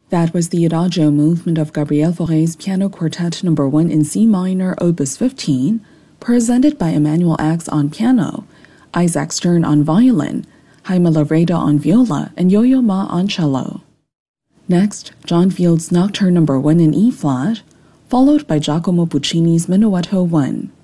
That was the Adagio movement of Gabriel Fauré's Piano Quartet No. 1 in C minor, Opus 15, presented by Emanuel Ax on piano, Isaac Stern on violin, Jaime Lavreda on viola, and Yo-Yo Ma on cello. Next, John Field's Nocturne No. 1 in E-flat, followed by Giacomo Puccini's Menuetto 1.